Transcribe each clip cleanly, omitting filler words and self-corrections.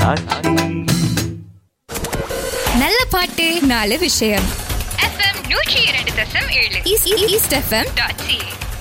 சாட்சி. நல்ல பாட்டு நாலு விஷயம். FM 102.7 east FM.ca.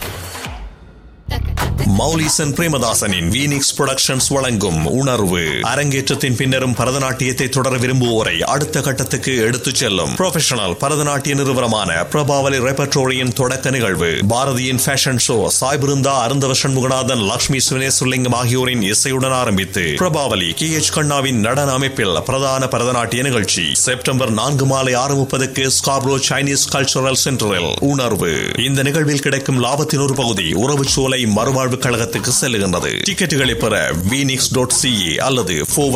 Moulisan பிரேமதாசனின் வீனிக்ஸ் productions வழங்கும் உணர்வு அரங்கேற்றத்தின் பின்னரும் பரதநாட்டியத்தை தொடர விரும்புவோரை அடுத்த கட்டத்துக்கு எடுத்துச் செல்லும் ப்ரொஃபஷனல் பரதநாட்டிய நிறுவனமான பிரபாவலி ரெபர்டோரியின் தொடக்க நிகழ்வு பாரதியின் ஃபேஷன் ஷோ சாய்பிருந்தா அருந்தவ சண்முகநாதன் லட்சுமி சுனேசுலிங்கம் ஆகியோரின் இசையுடன் ஆரம்பித்து பிரபாவலி KH கண்ணாவின் நடன அமைப்பில் பிரதான பரதநாட்டிய நிகழ்ச்சி செப்டம்பர் 4 மாலை 6:30 ஸ்காப்ரோ சைனீஸ் கல்ச்சரல் சென்டரில் உணர்வு. இந்த நிகழ்வில் கிடைக்கும் லாபத்தின் ஒரு பகுதி உறவுச்சோலை மறுவாழ்வு கழகத்துக்கு செல்லுகின்றது. டிக்கெட்டுகளை பெற Phoenix.ca அல்லது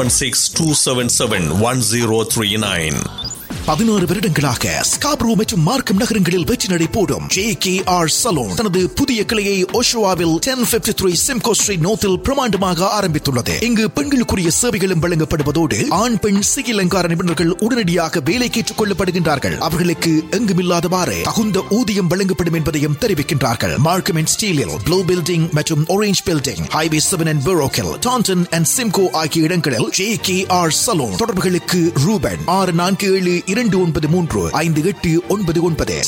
416-277-1039. 16 வருடங்களாக ஸ்காப்ரோ மற்றும் மார்க்கம் நகரங்களில் வெற்றி நடை போடும் JKR சலூன் தனது புதிய கிளையை ஓஷோவாவில் 1053 சிம்கோ ஸ்ட்ரீட் நோத்தில் பிரமாண்டமாக ஆரம்பித்துள்ளது. இங்கு பெண்களுக்குரிய சேவைகளும் வழங்கப்படுவதோடு ஆண் பெண் சிகை அலங்கார நிபுணர்கள் உடனடியாக வேலைக்கு ஏற்றுக் கொள்ளப்படுகின்றார்கள். அவர்களுக்கு எங்குமில்லாதவாறு தகுந்த ஊதியம் வழங்கப்படும் என்பதையும் தெரிவிக்கின்றார்கள். மார்க்கம் அண்ட் ஸ்டீலில் ப்ளூ பில்டிங் மற்றும் orange building, highway 7 and பெரோக்கில், Tandon and Simcoe ஆகிய இடங்களில் JKR சலூன். தொடர்புகளுக்கு ரூபன் 647-293-5899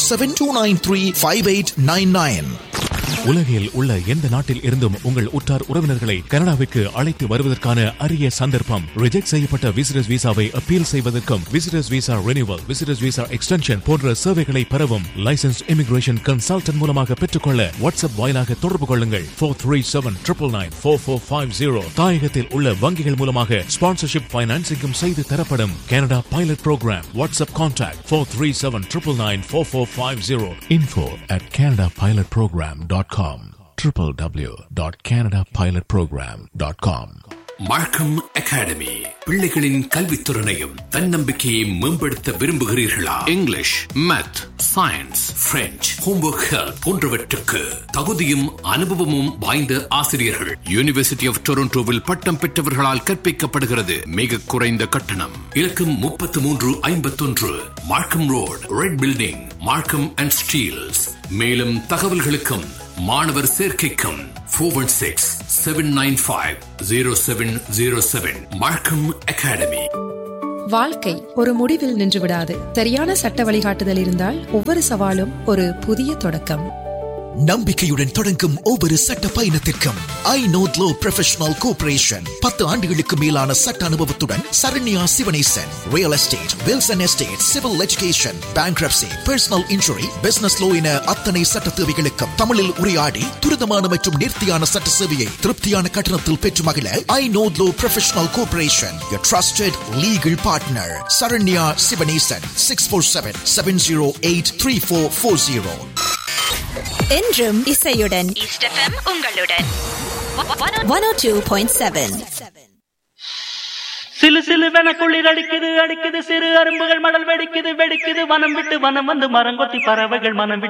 647-293-5899. உலகில் உள்ள எந்த நாட்டில் இருந்தும் உங்கள் உற்றார் உறவினர்களை கனடாவிற்கு அழைத்து வருவதற்கான அரிய சந்தர்ப்பம். ரிஜெக்ட் செய்யப்பட்ட விசிட்டர்ஸ் விசாவை அப்பீல் செய்வதற்கும் visitors visa renewal, visitors visa extension போன்ற சேவைகளை பெறவும் லைசன்ஸ் இமிகிரேஷன் கன்சல்டன்ட் மூலமாக பெற்றுக்கொள்ள வாட்ஸ்அப் வாயிலாக தொடர்பு கொள்ளுங்கள். 437-999-4450. தாயகத்தில் உள்ள வங்கிகள் மூலமாக ஸ்பான்சர்ஷிப் பைனான்சிங்கும் செய்து தரப்படும். Canada pilot program. WhatsApp contact 437-999-4450. info@canadapilotprogram.com. www.canadapilotprogram.com. மார்க்கம் அகாடமி பிள்ளைகளின் கல்வித்துறையையும் தன்னம்பிக்கையை மேம்படுத்த விரும்புகிறீர்களா? English, math, science, French, homework help போன்றவற்றுக்கு தகுதியும் அனுபவமும் வாய்ந்த ஆசிரியர்கள். யூனிவர்சிட்டி ஆஃப் டொரண்டோவில் பட்டம் பெற்றவர்களால் கற்பிக்கப்படுகிறது. மிக குறைந்த கட்டணம். இலக்கம் 3351 மார்க்கம் road, red building, Markham and Steeles. மேலும் தகவல்களுக்கும் மாணவர் சேர்க்கைக்கும் 416-795-0707. மார்க்கம் அகாடமி. வாழ்க்கை ஒரு முடிவில் நின்றுவிடாது. சரியான சட்ட வழிகாட்டுதல் இருந்தால் ஒவ்வொரு சவாலும் ஒரு புதிய தொடக்கம். நம்பிக்கையுடன் தொடங்கும் ஒவ்வொரு சட்ட பயணத்திற்கும் ஐ நோட் லோ ப்ரொஃபஷனல் கோஆபரேஷன் 10 ஆண்டுகளுக்கு மேலான சட்ட அனுபவத்துடன் Saranya Sivanesan. Real estate, Wilson estate, civil education, bankruptcy, personal injury, business low என அத்தனை சட்ட தேவைகளுக்கும் தமிழில் உரையாடி துரிதமான மற்றும் நேர்த்தியான சட்ட சேவையை திருப்தியான கட்டணத்தில் பெற்று மகிழ ஐ note low professional cooperation, your trusted legal partner. Saranya Sivanesan 647-708-3440. என்றும் இசையுடன் ஈஸ்ட் FM உங்களுடன் 102.7. சிலு சிலுவென குளிர் அடிக்குது அடிக்குது, சிறு அரும்புகள் மடல் வெடிக்குது வெடிக்குது, வனம் விட்டு வனம் வந்து மரங்கொத்தி பறவைகள் மனம் விட்டு